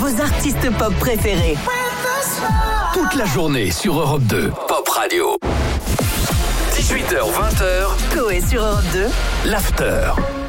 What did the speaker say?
vos artistes pop préférés. Toute la journée sur Europe 2, Pop Radio. 18h, 20h. Coé sur Europe 2. L'After.